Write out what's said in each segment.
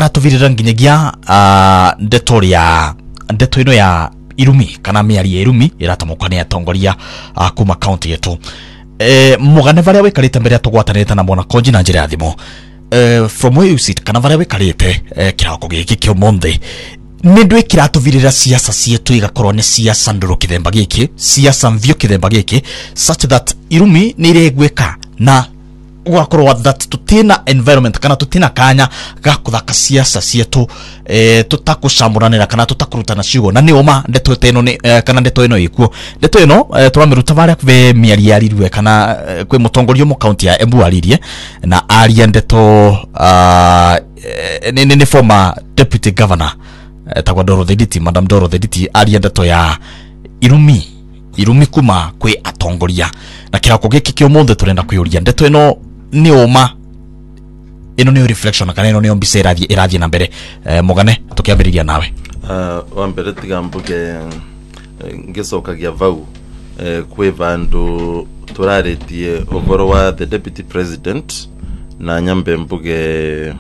kiratuvirira nginyagia ndeto ino ya Irumi kana miari ya Irumi iratamukwa ni atongoria kuma county yetu mugane varia wikarite mbere atugwatanite na mwana konji na njira ya thimu from where you sit kana varia wikarite kirako giki kyo monde nindwe kiratuvirira siasa cietu igakorwo ni siasa nduru kithemba giki siasa mvio kithemba giki such that Irumi ni iregweka na ugakorwo that tutina environment kana tutina kanya gakuthaka siasa cietu tutakucamuranira kana tutakurutana ciugo na nioma ndeto teno ni kana ndeto ino ikuo ndeto ino turamiruta varia kwe miari yarirwe kana kwe mutongorio mu county ya Embu aririe na aria ndeto ni former deputy governor tagwa Dorothy Nditi, Madam Dorothy Nditi aria ndeto ya Irumi kuma kwe atongoria na kirako giki kyo monde turenda kuyuria ndeto ino ni oma ino ni reflection kana ino ni ombise irathie na mbere mugane tukiambiriria nawe wa mbere tigambuge ngicokagia vau kwe vandu turaretie ogoro wa the deputy president na nyambe mbuge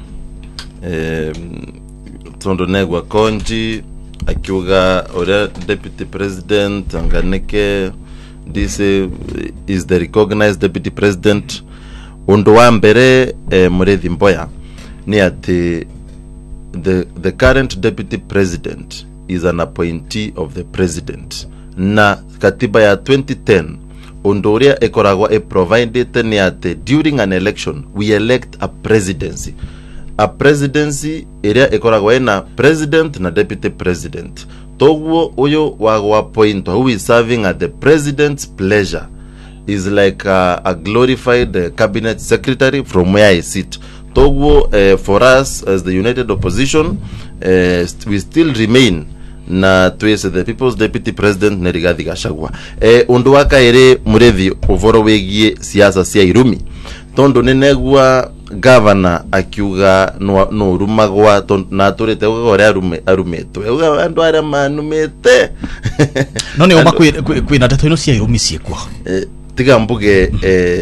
tondo negwa konji akiuga ora deputy president anganeke this is the recognized deputy president undo wa mbere Murethi Mboya ni ati the current deputy president is an appointee of the president na katiba ya 2010 undo uria ekoragwa provided ni ati during an election we elect a presidency iria ekoragwa ina president na deputy president toguo uyo wagwa appoint who is serving at the president's pleasure is like a glorified cabinet secretary from where I sit. Toguo for us as the united opposition we still remain na twese the people's deputy president Rigathi Gachagua undu waka ere Murethi uvoro wegie siasa cia Irumi tondo nenegwa governor akiuga no rumagwa na turete ugore arumetwe uga andu ara manumete none uma kwina ndeto ino cia Irumi ciekwa tigambuge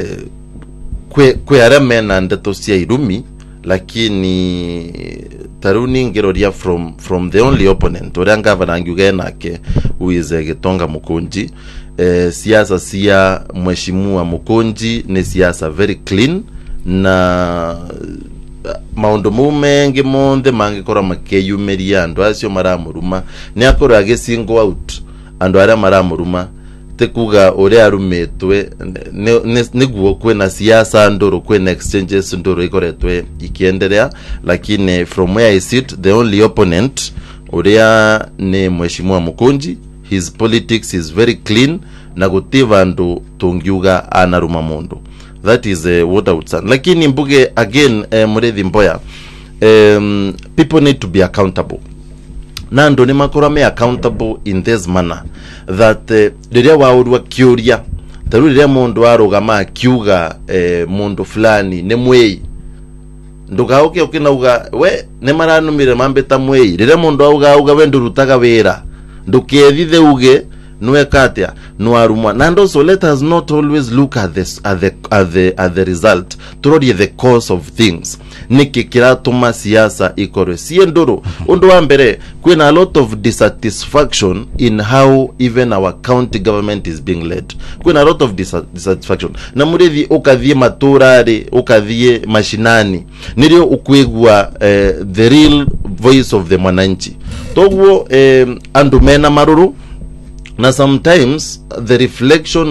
kwe ara mena ndeto cia Irumi lakini taruni ngiroria from the only opponent ora governor angiuga nake who is Gitonga Mukunji siasa cia mheshimiwa Mukunji ni siasa very clean na maundu mumengi monde mangikora makeyumeria andu acio maramuruma ni akora agisingo out andu ara maramuruma tekuga ore arumetwe niguo kwena siasa ndoro kwena exchanges ndoro ikoretwe ikiendelea lakini from where I sit the only opponent ore ni mheshimiwa Mukunji his politics is very clean na gutiva ndu tungiuga anaruma mundu that is what I would say lakini mbuge again Murethi Mboya people need to be accountable na ndo ni makora me accountable in this manner that riria waurwa kiuria taru riria mundu arugama kiuga mundu fulani ne mwei ndugauke ukinauga we ne maranumire mambeta mwei riria mundu auga we rutaga wira ndukethithe uge nuekatia nuarumwa and also let us not always look at this at the result turori the cause of things niki kiratuma siasa ikore siendoro undu wa mbere kwena a lot of dissatisfaction in how even our county government is being led kwena a lot of dissatisfaction na Murethi ukathie maturari ukathie mashinani nirio ukwegwa the real voice of the mwananchi toguo andu mena maruru na sometimes the reflection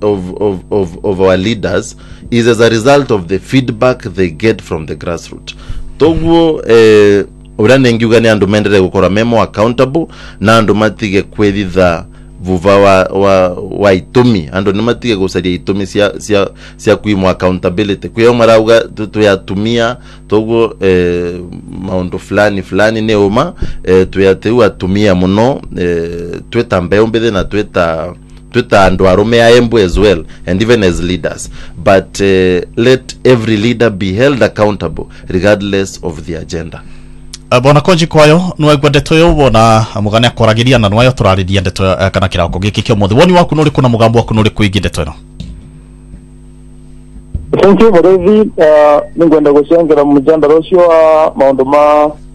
of our leaders is as a result of the feedback they get from the grassroots. Toguo urane ngiuga ni andu mendere gukora memo accountable na andu matige kwethitha vuva wa itumi andu ni matige gucaria itumi cia kuimwa accountability kuyo marauga tuyatumia toguo maundu fulani ne uma tuyateu atumia muno tweta mbeombethe na tweta andu arume a Embu as well and even as leaders but let every leader be held accountable regardless of the agenda. Bona konji kwayo nwe gwendeto yo bona mugane akoragiria na nwayo turariria ndeto kana kirako giki kyo muthi woni waku nuri kuna mugambo waku nuri kuigi ndeto ino. Thank you Murethi ningwenda gucengera mujanda rocio wa maundu ma